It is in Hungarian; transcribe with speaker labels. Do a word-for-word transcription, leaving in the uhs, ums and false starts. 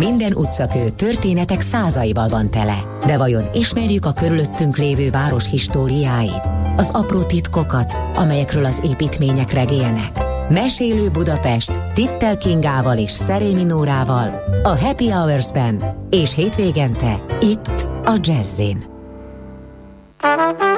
Speaker 1: Minden utcakő történetek százaival van tele. De vajon ismerjük a körülöttünk lévő város históriáit? Az apró titkokat, amelyekről az építmények regélnek? Mesélő Budapest Tittel Kingával és Szerémi Nórával a Happy Hours-ben és hétvégente itt a Jazzin.